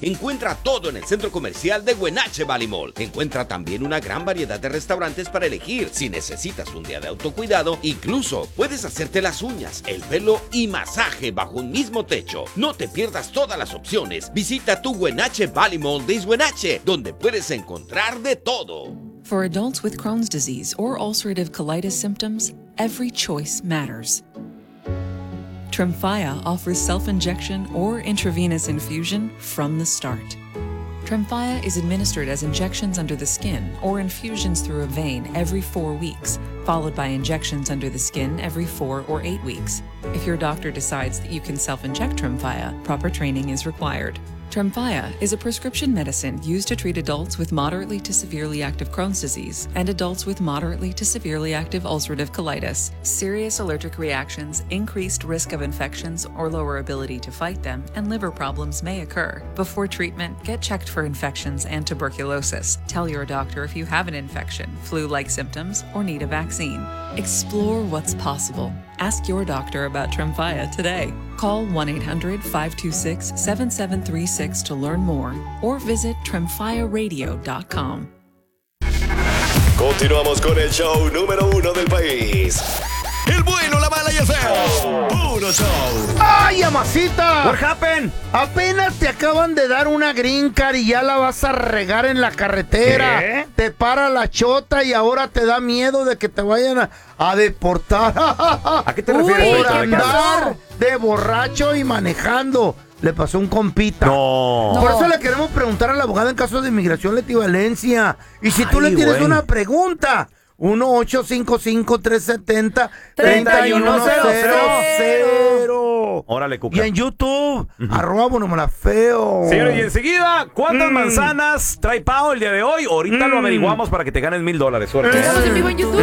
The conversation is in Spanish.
Encuentra todo en el centro comercial de Huenache Valley Mall. Encuentra también una gran variedad de restaurantes para elegir. Si necesitas un día de autocuidado, incluso puedes hacerte las uñas, el pelo y masaje bajo un mismo techo. No te pierdas todas las opciones. Visita tu Huenache Valley Mall de Huenache, donde puedes encontrar de todo. For adults with Crohn's disease or ulcerative colitis symptoms, every choice matters. Tremfya offers self-injection or intravenous infusion from the start. Tremfya is administered as injections under the skin or infusions through a vein every 4 weeks, followed by injections under the skin every 4 or 8 weeks. If your doctor decides that you can self-inject Tremfya, proper training is required. Tremfya is a prescription medicine used to treat adults with moderately to severely active Crohn's disease and adults with moderately to severely active ulcerative colitis. Serious allergic reactions, increased risk of infections or lower ability to fight them, and liver problems may occur. Before treatment, get checked for infections and tuberculosis. Tell your doctor if you have an infection, flu-like symptoms, or need a vaccine. Explore what's possible. Ask your doctor about Tremfya today. Call 1-800-526-7736 to learn more or visit tremfyaradio.com. Continuamos con el show número 1 del país. El bueno, la mala y el feo. Puro show. ¡Ay, amasita! What happened? Apenas te acaban de dar una green card y ya la vas a regar en la carretera. ¿Qué? Te para la chota y ahora te da miedo de que te vayan a deportar. ¿A qué te refieres? Por ahorita? andar de borracho y manejando. Le pasó a un compita. No. Por eso le queremos preguntar a la abogada en casos de inmigración, Leti Valencia. Y si tú Ay, le tienes güey. una pregunta, 1-855-370-3100. Órale, Cuca. Y en YouTube, @bonomolafeo. Señores, y enseguida, ¿cuántas manzanas trae Pau el día de hoy? Ahorita lo averiguamos para que te ganes $1,000. Suerte. Estamos en vivo en YouTube.